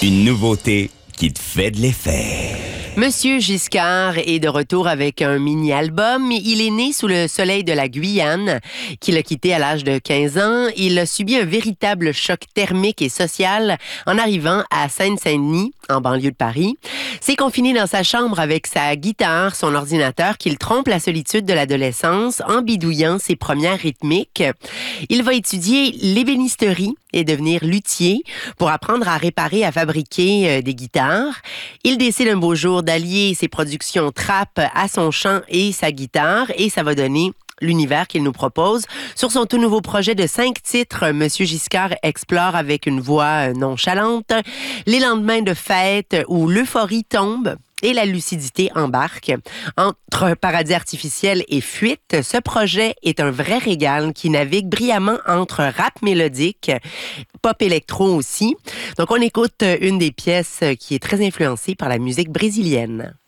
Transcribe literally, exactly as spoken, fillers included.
Une nouveauté qui te fait de l'effet. Monsieur Giscard est de retour avec un mini-album. Il est né sous le soleil de la Guyane, qu'il a quitté à l'âge de quinze ans. Il a subi un véritable choc thermique et social en arrivant à Seine-Saint-Denis, en banlieue de Paris. C'est confiné dans sa chambre avec sa guitare, son ordinateur, qu'il trompe la solitude de l'adolescence en bidouillant ses premières rythmiques. Il va étudier l'ébénisterie et devenir luthier pour apprendre à réparer, à fabriquer euh, des guitares. Il décide un beau jour d'allier ses productions trap à son chant et sa guitare, et ça va donner l'univers qu'il nous propose. Sur son tout nouveau projet de cinq titres, Monsieur Giscard explore avec une voix nonchalante les lendemains de fête où l'euphorie tombe et la lucidité embarque. Entre un paradis artificiel et fuite, ce projet est un vrai régal qui navigue brillamment entre rap mélodique, pop électro aussi. Donc on écoute une des pièces qui est très influencée par la musique brésilienne.